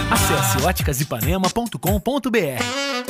Acesse óticasipanema.com.br.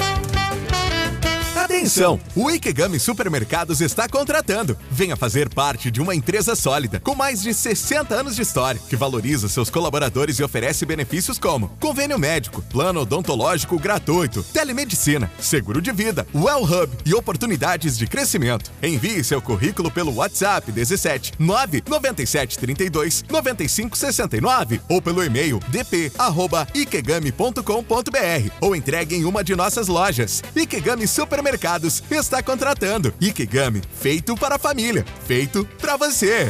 Atenção! O Ikegami Supermercados está contratando. Venha fazer parte de uma empresa sólida, com mais de 60 anos de história, que valoriza seus colaboradores e oferece benefícios como convênio médico, plano odontológico gratuito, telemedicina, seguro de vida, Well Hub e oportunidades de crescimento. Envie seu currículo pelo WhatsApp 17 997 32 95 69 ou pelo e-mail dp@ikegami.com.br ou entregue em uma de nossas lojas. Ikegami Supermercados está contratando. Ikegami, feito para a família, feito para você.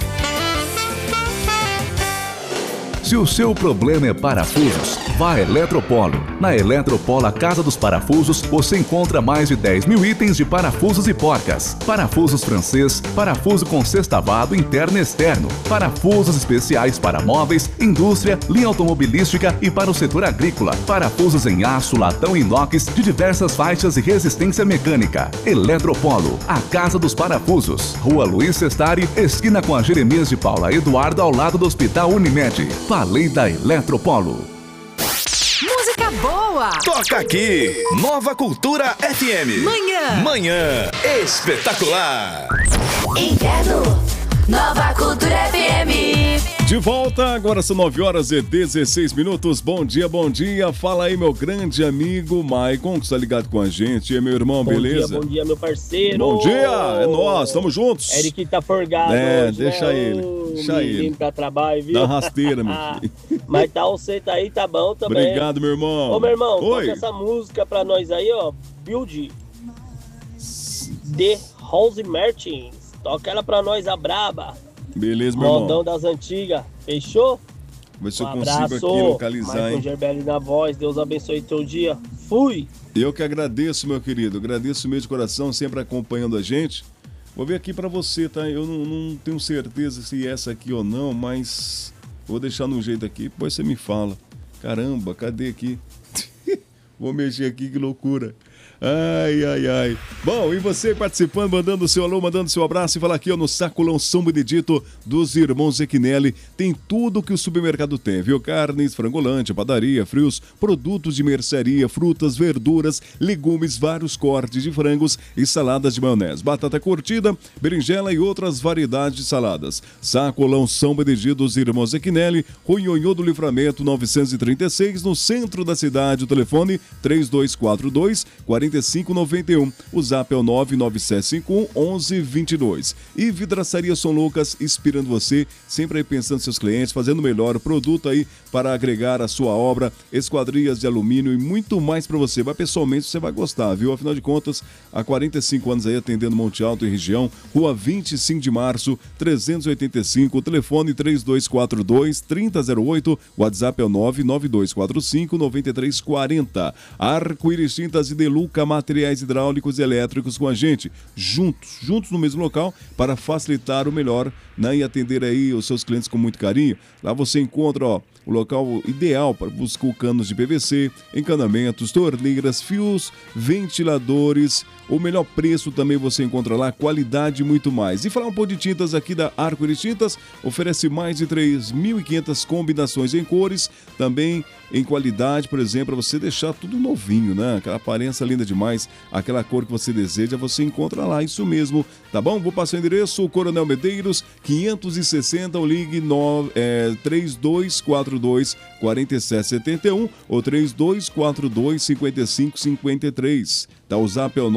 Se o seu problema é parafusos, vá a Eletropolo. Na Eletropolo, a Casa dos Parafusos, você encontra mais de 10 mil itens de parafusos e porcas. Parafusos francês, parafuso com sextavado interno e externo, parafusos especiais para móveis, indústria, linha automobilística e para o setor agrícola. Parafusos em aço, latão e inox de diversas faixas e resistência mecânica. Eletropolo, a Casa dos Parafusos. Rua Luiz Sestari, esquina com a Jeremias de Paula Eduardo, ao lado do Hospital Unimed. Falei da Eletropolo. Música boa! Toca aqui, Nova Cultura FM. Manhã espetacular. Inverno, Nova Cultura FM. De volta, agora são 9h16. Bom dia. Fala aí, meu grande amigo Maicon, que está ligado com a gente. E aí, meu irmão, beleza? Bom dia, meu parceiro. Bom dia, é nós, tamo juntos. Eric tá forgado hoje, deixa né? ele. Deixa ele. Pra trabalho, viu? Dá rasteira, meu filho. Mas tá, você tá aí, tá bom também. Obrigado, meu irmão. Ô, meu irmão, oi. toca essa música pra nós aí, ó. Build The Rose Martins. Toca ela pra nós, a braba. Beleza, meu irmão. Rodão das antigas. Fechou? Vê se eu abraço. consigo aqui localizar, hein? Gerbelli na voz. Deus abençoe teu dia. Fui! Eu que agradeço, meu querido. Agradeço mesmo de coração, sempre acompanhando a gente. Vou ver aqui pra você, tá? Eu não tenho certeza se é essa aqui ou não, mas vou deixar no jeito aqui, depois você me fala. Caramba, cadê aqui? Vou mexer aqui, que loucura. Ai. Bom, e você participando, mandando seu alô, mandando seu abraço e falar aqui, ó, no Sacolão São Benedito dos Irmãos Equinelli. Tem tudo que o supermercado tem, viu? Carnes, frangolante, padaria, frios, produtos de mercearia, frutas, verduras, legumes, vários cortes de frangos e saladas de maionese, batata curtida, berinjela e outras variedades de saladas. Sacolão São Benedito dos Irmãos Equinelli, Runhonhô do Livramento 936, no centro da cidade. O telefone 3242-4591. O zap é o 99751-1122. E Vidraçaria São Lucas, inspirando você, sempre aí pensando nos seus clientes, fazendo o melhor produto aí para agregar a sua obra, esquadrias de alumínio e muito mais para você. Vai pessoalmente, você vai gostar, viu? Afinal de contas, há 45 anos aí atendendo Monte Alto e região, Rua 25 de Março, 385, telefone 3242-3008, WhatsApp é o 99245-9340. Arco-Íris Tintas e Deluca Materiais Hidráulicos e Elétricos com a gente, juntos no mesmo local, para facilitar o melhor, né, e atender aí os seus clientes com muito carinho. Lá você encontra, ó, o local ideal para buscar canos de PVC, encanamentos, torneiras, fios, ventiladores. O melhor preço também você encontra lá, qualidade e muito mais. E falar um pouco de tintas aqui da Arco-Íris Tintas, oferece mais de 3.500 combinações em cores, também em qualidade, por exemplo, para você deixar tudo novinho, né? Aquela aparência linda demais, aquela cor que você deseja, você encontra lá, isso mesmo, tá bom? Vou passar o endereço, Coronel Medeiros, 560, ou ligue 3242-4771 ou 3242-5553. Tá, o zap é o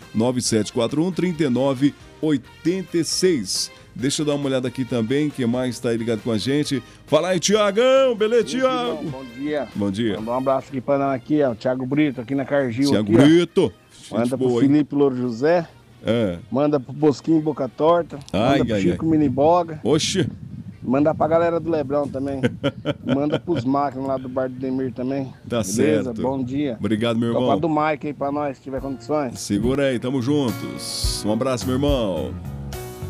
99741-3986. Deixa eu dar uma olhada aqui também, quem mais está aí ligado com a gente. Fala aí, Tiagão, beleza, Tiago? Bom dia. Bom dia. Mandar um abraço aqui para nós aqui, ó, o Thiago Brito, aqui na Cargill. Thiago aqui, Brito. Manda pro Felipe Louro José. Manda pro Bosquinho Boca Torta. Manda pro Chico Miniboga. Oxi. Manda pra galera do Lebrão também. Manda pros máquinas lá do Bar do Demir também. Tá beleza? certo. Bom dia. Obrigado, meu irmão. Copa do Mike aí pra nós, se tiver condições. Segura aí, tamo juntos. Um abraço, meu irmão.